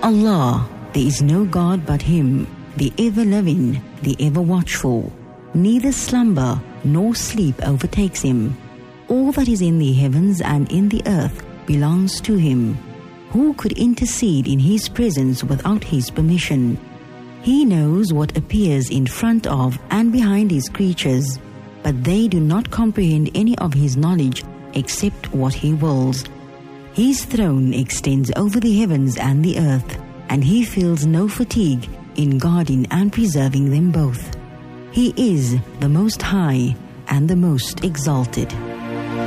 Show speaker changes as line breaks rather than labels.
Allah, there is no God but Him, the ever-loving, the ever-watchful. Neither slumber nor sleep overtakes Him. All that is in the heavens and in the earth belongs to Him. Who could intercede in His presence without His permission? He knows what appears in front of and behind His creatures, but they do not comprehend any of His knowledge except what He wills. His throne extends over the heavens and the earth, and He feels no fatigue in guarding and preserving them both. He is the Most High and the Most Exalted.